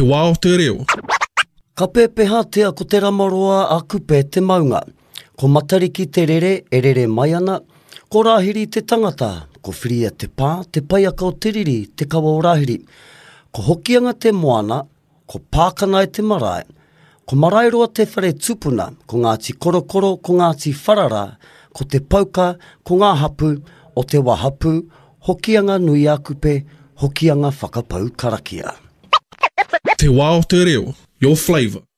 wā o te reo. Ka pēpeha tea ko te ramaroa a kupe te maunga. Ko matariki te rere, e rere mai ana. Ko rāhiri te tangata, ko whiria te pā, te paiaka o te riri, te kawa o rāhiri. Ko hokianga te moana, ko pākana e te marae. Ko marairoa te whare tupuna, ko Ngāti Korokoro, ko Ngāti Wharara, ko te pauka, ko ngā hapu, o te wahapu, hokianga nui a kupe, hokianga whakapau karakia. Te wā o te reo, your flavour.